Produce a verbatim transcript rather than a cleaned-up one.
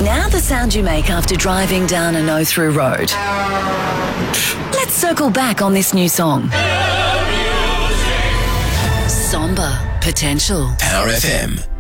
Now the sound you make after driving down a no-through road. Let's circle back on this new song. Somber Potential. Power F M.